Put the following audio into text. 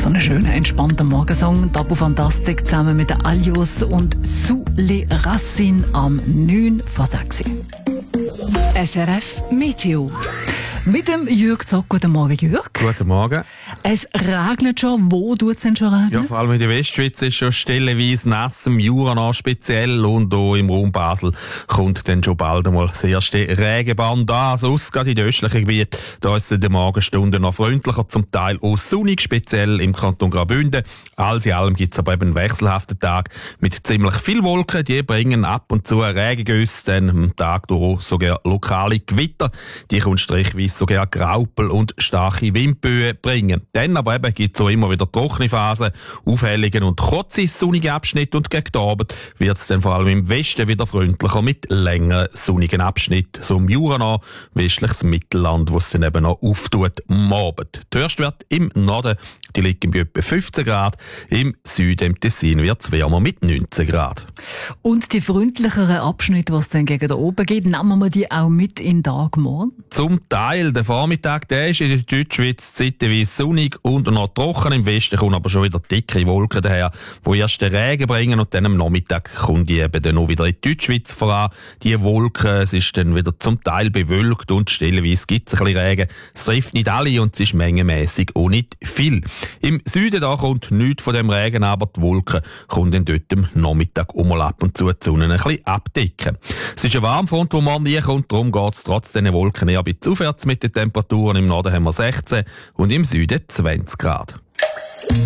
So einen schönen, entspannten Morgensong. Tabu Fantastic zusammen mit den Alios und Sous les Racines am 9 vor 6. SRF Meteo. Mit dem Jürg Zock. Guten Morgen, Jürg. Guten Morgen. Es regnet schon. Wo tut es denn schon regnen? Ja, vor allem in der Westschweiz ist schon stellenweise nass, im Jura noch speziell, und auch im Raum Basel kommt dann schon bald einmal das erste Regenband an. Sonst gerade in den östlichen Gebieten, da ist es in den Morgenstunden noch freundlicher, zum Teil auch sonnig, speziell im Kanton Graubünden. Alles in allem gibt es aber eben einen wechselhaften Tag mit ziemlich viel Wolken. Die bringen ab und zu Regengüsse, dann am Tag durch sogar lokale Gewitter. Die können strichweise sogar Graupel und starke Windböen bringen. Dann aber eben gibt es auch immer wieder trockene Phasen, Aufhellungen und kurze sonnige Abschnitte, und gegen Abend wird es dann vor allem im Westen wieder freundlicher mit längeren sonnigen Abschnitten. So im Jura noch, westliches Mittelland, wo es dann eben noch auftut am Abend. Der Höchstwert im Norden, die liegen bei etwa 15 Grad, im Süden, im Tessin, wird es wärmer mit 19 Grad. Und die freundlicheren Abschnitte, die es dann gegen da oben geht, nehmen wir die auch mit in den Tag morgen? Zum Teil. Der Vormittag, der ist in der Deutschschweiz zeitweise sonnig und noch trocken. Im Westen kommen aber schon wieder dicke Wolken daher, die erst den Regen bringen, und dann am Nachmittag kommen die eben dann auch wieder in die Deutschschweiz voran. Die Wolken, es ist dann wieder zum Teil bewölkt und stellenweise gibt es ein bisschen Regen. Es trifft nicht alle und es ist mengenmässig auch nicht viel. Im Süden da kommt nichts von dem Regen, aber die Wolken kommen dann dort am Nachmittag auch mal ab und zu die Sonne ein bisschen abdecken. Es ist ein Warmfront, der morgen nie kommt, darum geht es trotz diesen Wolken eher ein bisschen aufwärts mit den Temperaturen. Im Norden haben wir 16 und im Süden 20 Grad.